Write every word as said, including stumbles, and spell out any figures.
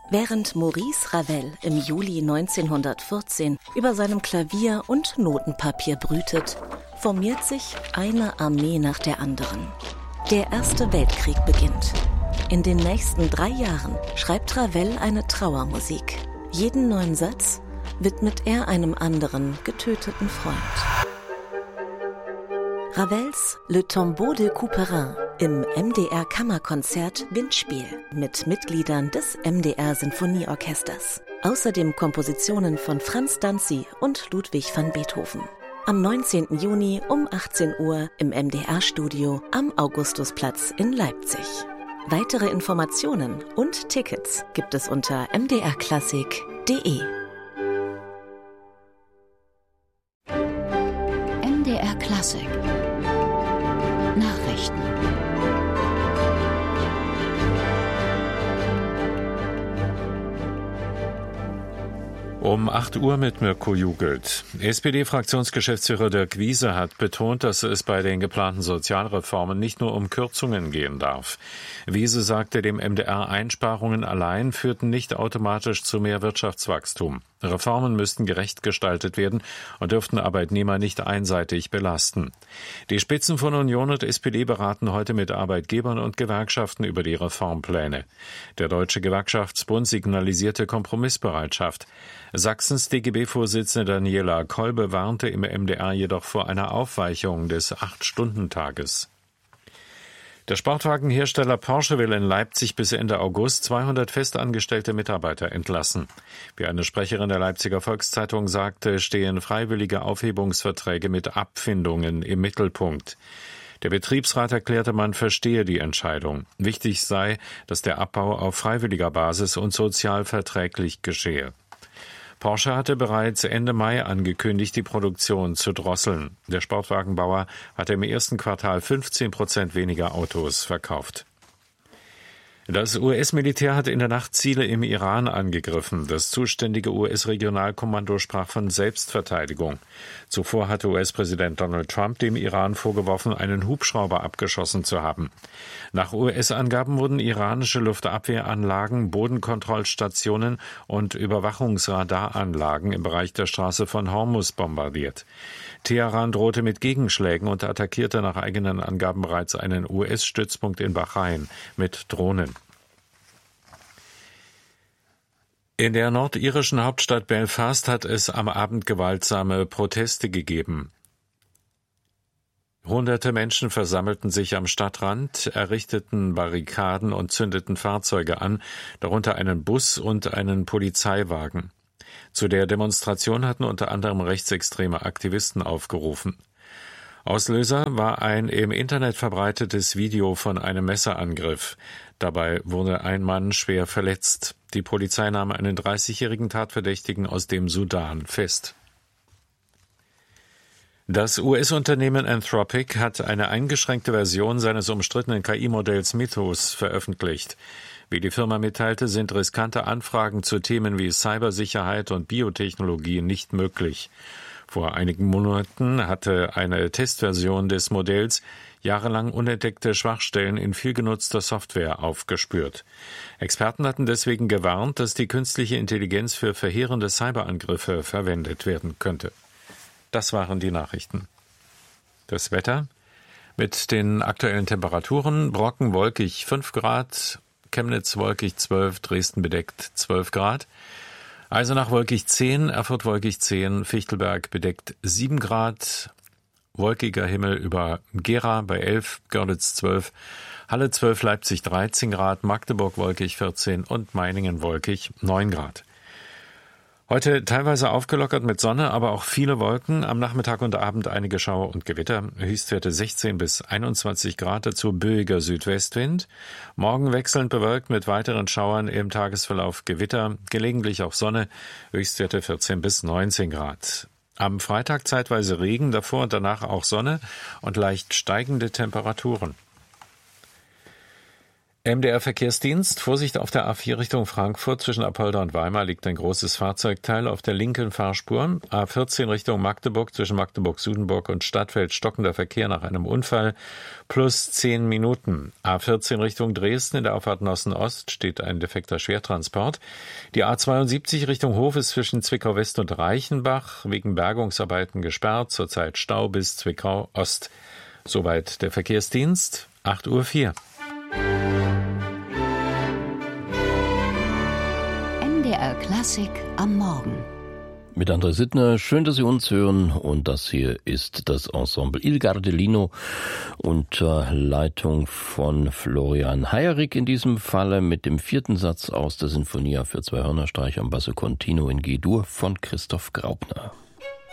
Während Maurice Ravel im Juli neunzehnhundertvierzehn über seinem Klavier und Notenpapier brütet, formiert sich eine Armee nach der anderen. Der Erste Weltkrieg beginnt. In den nächsten drei Jahren schreibt Ravel eine Trauermusik. Jeden neuen Satz widmet er einem anderen getöteten Freund. Ravels Le Tombeau de Couperin im M D R-Kammerkonzert Windspiel mit Mitgliedern des M D R-Sinfonieorchesters. Außerdem Kompositionen von Franz Danzi und Ludwig van Beethoven. Am neunzehnten Juni um achtzehn Uhr im M D R-Studio am Augustusplatz in Leipzig. Weitere Informationen und Tickets gibt es unter m d r klassik punkt d e. M D R Klassik Nachrichten. Um acht Uhr mit Mirko Jugelt. S P D-Fraktionsgeschäftsführer Dirk Wiese hat betont, dass es bei den geplanten Sozialreformen nicht nur um Kürzungen gehen darf. Wiese sagte dem M D R, Einsparungen allein führten nicht automatisch zu mehr Wirtschaftswachstum. Reformen müssten gerecht gestaltet werden und dürften Arbeitnehmer nicht einseitig belasten. Die Spitzen von Union und S P D beraten heute mit Arbeitgebern und Gewerkschaften über die Reformpläne. Der Deutsche Gewerkschaftsbund signalisierte Kompromissbereitschaft. Sachsens D G B-Vorsitzende Daniela Kolbe warnte im M D R jedoch vor einer Aufweichung des Acht-Stunden-Tages. Der Sportwagenhersteller Porsche will in Leipzig bis Ende August zweihundert festangestellte Mitarbeiter entlassen. Wie eine Sprecherin der Leipziger Volkszeitung sagte, stehen freiwillige Aufhebungsverträge mit Abfindungen im Mittelpunkt. Der Betriebsrat erklärte, man verstehe die Entscheidung. Wichtig sei, dass der Abbau auf freiwilliger Basis und sozial verträglich geschehe. Porsche hatte bereits Ende Mai angekündigt, die Produktion zu drosseln. Der Sportwagenbauer hatte im ersten Quartal fünfzehn Prozent weniger Autos verkauft. Das U S-Militär hat in der Nacht Ziele im Iran angegriffen. Das zuständige U S-Regionalkommando sprach von Selbstverteidigung. Zuvor hatte U S-Präsident Donald Trump dem Iran vorgeworfen, einen Hubschrauber abgeschossen zu haben. Nach U S-Angaben wurden iranische Luftabwehranlagen, Bodenkontrollstationen und Überwachungsradaranlagen im Bereich der Straße von Hormuz bombardiert. Teheran drohte mit Gegenschlägen und attackierte nach eigenen Angaben bereits einen U S-Stützpunkt in Bahrain mit Drohnen. In der nordirischen Hauptstadt Belfast hat es am Abend gewaltsame Proteste gegeben. Hunderte Menschen versammelten sich am Stadtrand, errichteten Barrikaden und zündeten Fahrzeuge an, darunter einen Bus und einen Polizeiwagen. Zu der Demonstration hatten unter anderem rechtsextreme Aktivisten aufgerufen. Auslöser war ein im Internet verbreitetes Video von einem Messerangriff. Dabei wurde ein Mann schwer verletzt. Die Polizei nahm einen dreißigjährigen Tatverdächtigen aus dem Sudan fest. Das U S-Unternehmen Anthropic hat eine eingeschränkte Version seines umstrittenen K I-Modells Mythos veröffentlicht. Wie die Firma mitteilte, sind riskante Anfragen zu Themen wie Cybersicherheit und Biotechnologie nicht möglich. Vor einigen Monaten hatte eine Testversion des Modells jahrelang unentdeckte Schwachstellen in viel genutzter Software aufgespürt. Experten hatten deswegen gewarnt, dass die künstliche Intelligenz für verheerende Cyberangriffe verwendet werden könnte. Das waren die Nachrichten. Das Wetter mit den aktuellen Temperaturen: Brocken wolkig fünf Grad, Chemnitz wolkig zwölf, Dresden bedeckt zwölf Grad, Eisenach wolkig zehn, Erfurt wolkig zehn, Fichtelberg bedeckt sieben Grad, wolkiger Himmel über Gera bei elf, Görlitz zwölf, Halle zwölf, Leipzig dreizehn Grad, Magdeburg wolkig vierzehn und Meiningen wolkig neun Grad. Heute teilweise aufgelockert mit Sonne, aber auch viele Wolken. Am Nachmittag und Abend einige Schauer und Gewitter. Höchstwerte sechzehn bis einundzwanzig Grad, dazu böiger Südwestwind. Morgen wechselnd bewölkt mit weiteren Schauern, im Tagesverlauf Gewitter, gelegentlich auch Sonne. Höchstwerte vierzehn bis neunzehn Grad. Am Freitag zeitweise Regen, davor und danach auch Sonne und leicht steigende Temperaturen. M D R-Verkehrsdienst. Vorsicht auf der A vier Richtung Frankfurt. Zwischen Apolda und Weimar liegt ein großes Fahrzeugteil auf der linken Fahrspur. A vierzehn Richtung Magdeburg. Zwischen Magdeburg-Sudenburg und Stadtfeld stockender Verkehr nach einem Unfall. Plus zehn Minuten. A vierzehn Richtung Dresden. In der Auffahrt Nossen-Ost steht ein defekter Schwertransport. Die A zweiundsiebzig Richtung Hof ist zwischen Zwickau-West und Reichenbach wegen Bergungsarbeiten gesperrt. Zurzeit Stau bis Zwickau-Ost. Soweit der Verkehrsdienst. acht Uhr vier. M D R Klassik am Morgen. Mit André Sittner, schön, dass Sie uns hören, und das hier ist das Ensemble Il Gardellino unter Leitung von Florian Heyerik, in diesem Falle mit dem vierten Satz aus der Sinfonia für zwei Hörnerstreich am Basso Continuo in G-Dur von Christoph Graupner.